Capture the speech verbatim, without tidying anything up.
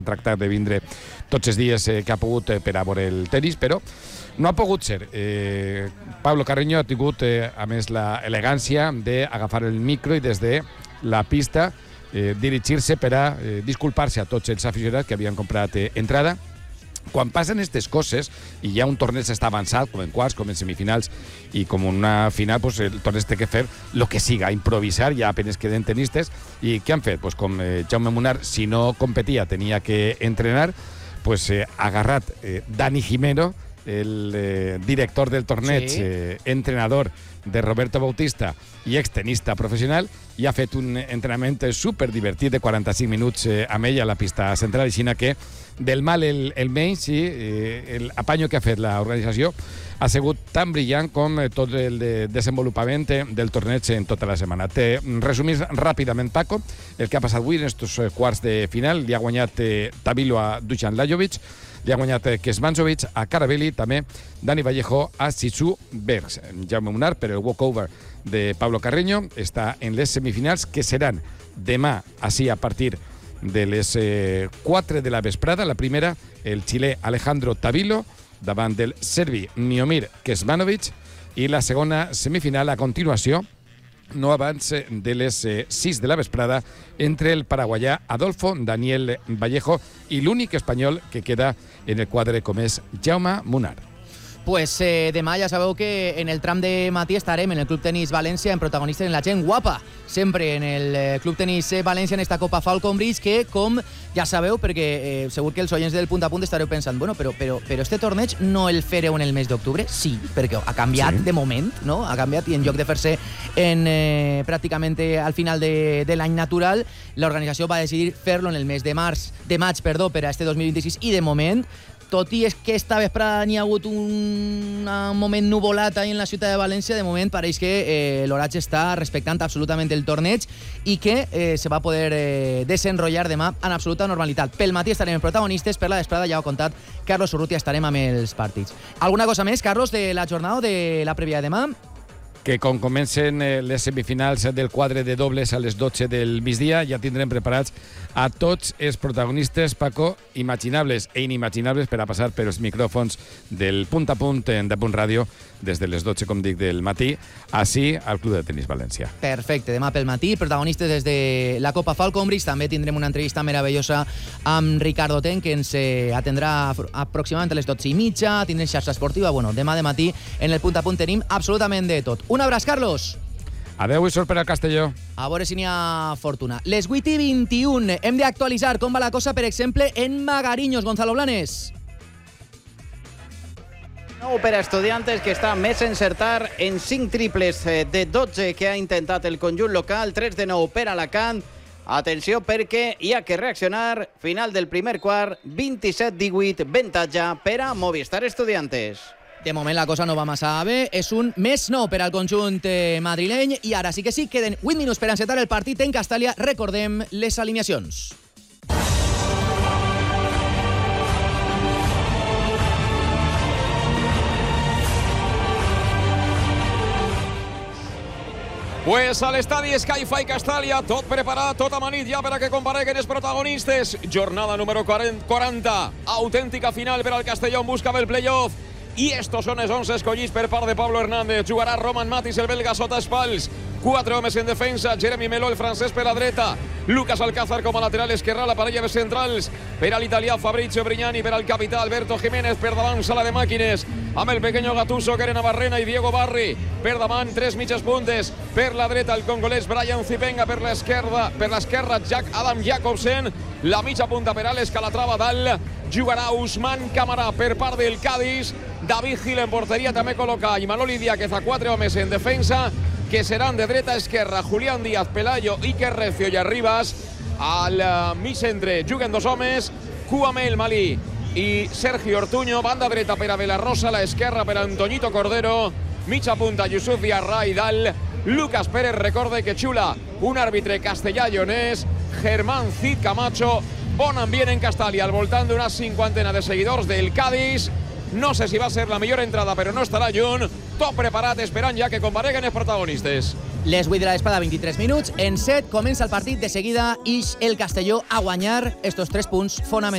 tractat de vindre tots els dies eh, que ha pogut eh, per a veure el tenis, però no ha pogut ser. Eh, Pablo Carreño ha tingut, eh, a més, l'elegància d'agafar el micro i des de la pista eh, dirigir-se per a eh, disculpar-se a tots els aficionats que havien comprat eh, entrada. Quan passen aquestes coses i ja un torneig està avançat, com en quarts, com en semifinals i com una final, pues el torneig té que fer el que siga, improvisar, ja apenas queden tenistes. I què han fet? Pues com eh, Jaume Munar, si no competia, tenia que entrenar, pues eh, agarrat eh, Dani Jimeno, el eh, director del torneig, sí. eh, entrenador de Roberto Bautista i extenista professional, i ha fet un entrenament super divertit de quaranta-cinc minuts eh, amb ell a la pista central, així que del mal el, el menys, i eh, el apanyo que ha fet l'organització ha sigut tan brillant com eh, tot el de desenvolupament del torneig en tota la setmana. Te resumís ràpidament, Paco, el que ha passat avui en estos eh, quarts de final. Li ha guanyat eh, Tabilo a Dusan Lajovic, li ha guanyat eh, Kecmanovic a Karabelli, també Dani Vallejo a Sisu Bergs. Jaume Munar, per el walkover de Pablo Carreño, està en les semifinals, que seran demà, així a partir de les eh, quatre de la vesprada. La primera, el xilè Alejandro Tabilo davant del serbi Miomir Kecmanovic, i la segona semifinal a continuació, no abans de les eh, sis de la vesprada, entre el paraguayà Adolfo Daniel Vallejo i l'únic espanyol que queda en el quadre, com és Jaume Munar. Pues eh, demà ja sabeu que en el tram de matí estarem en el Club Tenis València en protagonistes en la gent guapa, sempre en el eh, Club Tenis València en esta Copa Falcon Bridge, que com ja sabeu, perquè eh, segur que els oients del Punt a Punt estareu pensant, bueno, però, però, però este torneig no el fareu en el mes d'octubre? Sí, perquè ha canviat sí. de moment, no? Ha canviat, i en lloc de fer-se en eh, pràcticament al final de, de l'any natural, l'organització va decidir fer-lo en el mes de març, de maig, perdó, per a este dos mil vint-i-sis, i de moment, tot i és que esta vesprada n'hi ha hagut un, un moment nuvolat ahí en la ciutat de València, de moment pareix que eh, l'oratge està respectant absolutament el torneig i que eh, se va poder eh, desenrotllar demà en absoluta normalitat. Pel matí estarem protagonistes, per la vesprada ja ho ha contat Carlos Urrutia, estarem amb els partits. Alguna cosa més, Carlos, de la jornada o de la prèvia de demà? Que com comencen les semifinals del quadre de dobles a les dotze del migdia, ja tindrem preparats a tots els protagonistes, Paco, imaginables e inimaginables per a passar per els micròfons del Punt a Punt de Punt Ràdio des de les dotze, com dic, del matí, així al Club de Tenis València. Perfecte, demà pel matí, protagonistes des de la Copa Falcon Bridge. També tindrem una entrevista meravellosa amb Ricardo Ten, que ens eh, atendrà aproximadament a les dotze i mitja, tindrem xarxa esportiva. Bueno, demà de matí en el Punt a Punt tenim absolutament de tot. Un abraç, Carlos. Adeu i sort per al Castelló. A veure si n'hi ha fortuna. Les vuit i vint-i-un. Hem d'actualitzar com va la cosa, per exemple, en Magariños. Gonzalo Blanes. Nou per a Estudiantes, que està més encertar en cinc triples de dotze que ha intentat el conjunt local. tres de nou per a Alacant. Atenció, perquè hi ha que reaccionar. Final del primer quart, vint-i-set divuit, avantatge per a Movistar Estudiantes. De moment la cosa no va massa bé, és un més nou per al conjunt madrileny, i ara sí que sí, queden vuit minuts per encetar el partit en Castàlia. Recordem les alineacions. Pues a l'estadi Sky-Fi Castàlia, tot preparat, tot amanit ja per a que compareguen els protagonistes. Jornada número quaranta, autèntica final per al Castelló en busca del playoff. I estos són els onze escollits per part de Pablo Hernández. Jugarà Roman Matis, el belga, sota espals. Quatre homes en defensa, Jeremy Meló, el francès, per la dreta. Lucas Alcázar com a lateral esquerrà, la parella de centrals. Per a l'italià Fabrizio Brignani, per al capità Alberto Jiménez, per davant sala de màquines, amb el pequeño Gattuso, Keren Navarrena i Diego Barri. Per davant, tres mitges puntes. Per la dreta, el congolès Brian Zipenga, per l'esquerra, per l'esquerra, Jack Adam Jacobsen. La mitja punta per Alex Calatrava dalt. Jugarà Usman Camarà per part del Cádiz. David Gil en porteria també col·loca Imanol Diáquez a quatre homes en defensa, que seran de dreta a esquerra Julián Díaz, Pelayo, Iker Recio i Arribas. Al mig centre juguen dos homes, Kouame El Malí i Sergio Ortuño. Banda dreta per a Belarrosa, a l'esquerra per a Antoñito Cordero. Mitja punta Yusuf Diarra i dalt Lucas Pérez. Recorde que xula un àrbitre castellà lleonès, Germán Cid Camacho. Bon ambient en Castàlia, al voltant d'una cinquantena de seguidors del Cádiz. No sé si va ser la millor entrada, però no estarà lluny. Tot preparat, esperant ja que compareguen els protagonistes. Les vuit de la vesprada, vint-i-tres minuts. En set comença el partit. De seguida ix el Castelló a guanyar estos tres punts fonamentals.